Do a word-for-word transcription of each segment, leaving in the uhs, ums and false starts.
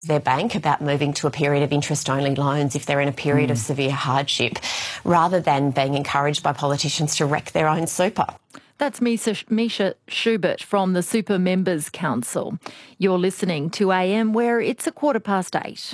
their bank about moving to a period of interest-only loans if they're in a period mm. of severe hardship, rather than being encouraged by politicians to wreck their own super. That's Misha, Misha Schubert from the Super Members Council. You're listening to A M, where it's a quarter past eight.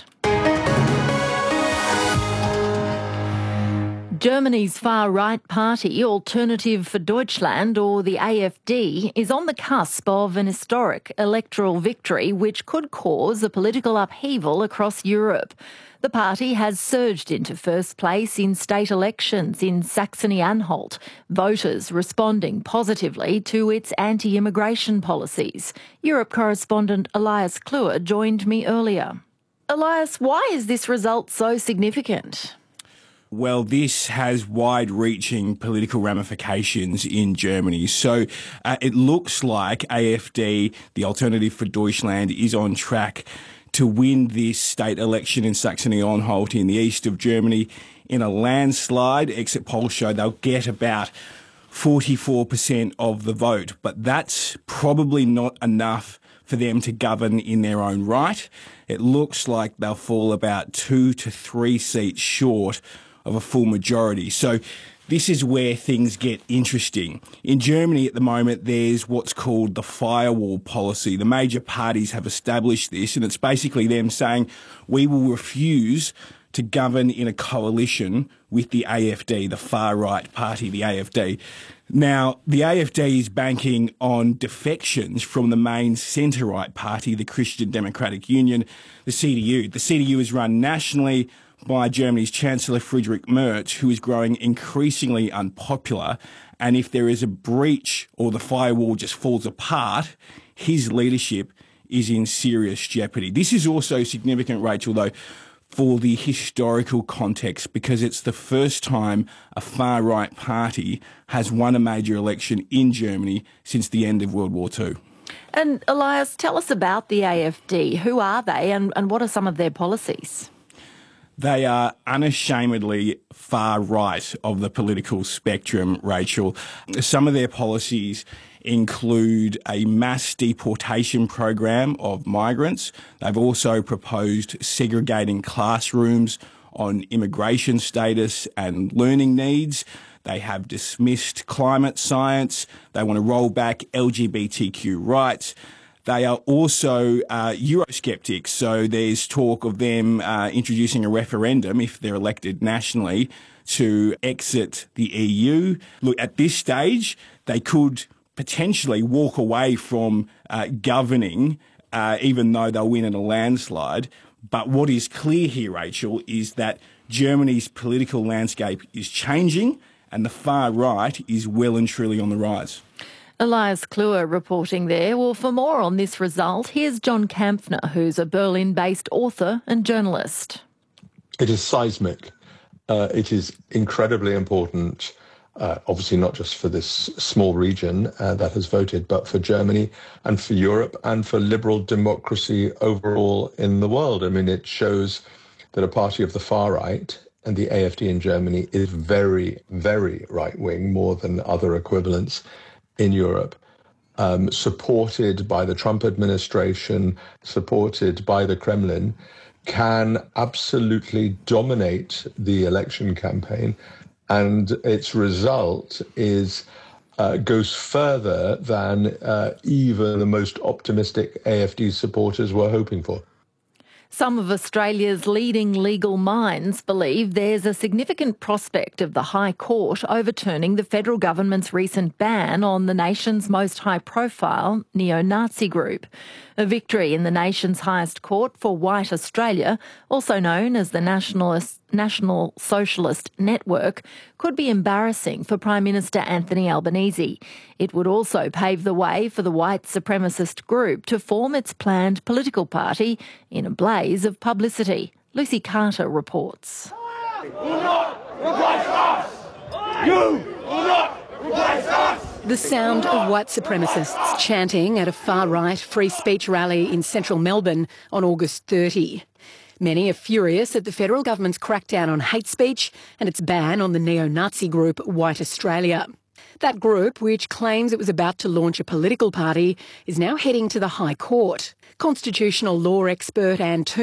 Germany's far-right party, Alternative for Deutschland, or the A F D, is on the cusp of an historic electoral victory which could cause a political upheaval across Europe. The party has surged into first place in state elections in Saxony-Anhalt, voters responding positively to its anti-immigration policies. Europe correspondent Elias Kluwer joined me earlier. Elias, why is this result so significant? Well, this has wide-reaching political ramifications in Germany. So uh, it looks like A F D, the Alternative for Deutschland, is on track to win this state election in Saxony-Anhalt in the east of Germany in a landslide. Exit polls show they'll get about forty-four percent of the vote, but that's probably not enough for them to govern in their own right. It looks like they'll fall about two to three seats short of a full majority. So this is where things get interesting. In Germany at the moment, there's what's called the firewall policy. The major parties have established this, and it's basically them saying, we will refuse to govern in a coalition with the A F D, the far-right party, the A F D. Now, the A F D is banking on defections from the main centre-right party, the Christian Democratic Union, the C D U. The C D U is run nationally by Germany's Chancellor Friedrich Merz, who is growing increasingly unpopular. And if there is a breach or the firewall just falls apart, his leadership is in serious jeopardy. This is also significant, Rachel, though, for the historical context, because it's the first time a far-right party has won a major election in Germany since the end of World War Two. And Elias, tell us about the A F D. Who are they and, and what are some of their policies? They are unashamedly far right of the political spectrum, Rachel. Some of their policies include a mass deportation program of migrants. They've also proposed segregating classrooms on immigration status and learning needs. They have dismissed climate science. They want to roll back L G B T Q rights. They are also uh, Eurosceptics, so there's talk of them uh, introducing a referendum, if they're elected nationally, to exit the E U. Look, at this stage, they could potentially walk away from uh, governing, uh, even though they'll win in a landslide. But what is clear here, Rachel, is that Germany's political landscape is changing and the far right is well and truly on the rise. Elias Kluwer reporting there. Well, for more on this result, here's John Kampfner, who's a Berlin-based author and journalist. It is seismic. Uh, it is incredibly important, uh, obviously not just for this small region uh, that has voted, but for Germany and for Europe and for liberal democracy overall in the world. I mean, it shows that a party of the far right, and the A F D in Germany, is very, very right-wing, more than other equivalents in Europe, um, supported by the Trump administration, supported by the Kremlin, can absolutely dominate the election campaign. And its result is uh, goes further than uh, even the most optimistic A F D supporters were hoping for. Some of Australia's leading legal minds believe there's a significant prospect of the High Court overturning the federal government's recent ban on the nation's most high-profile neo-Nazi group. A victory in the nation's highest court for White Australia, also known as the Nationalist, National Socialist Network, could be embarrassing for Prime Minister Anthony Albanese. It would also pave the way for the white supremacist group to form its planned political party in a blaze of publicity. Lucy Carter reports. You will not replace us! You will not replace us! The sound of white supremacists chanting at a far-right free speech rally in central Melbourne on August thirtieth. Many are furious at the federal government's crackdown on hate speech and its ban on the neo-Nazi group White Australia. That group, which claims it was about to launch a political party, is now heading to the High Court. Constitutional law expert Anne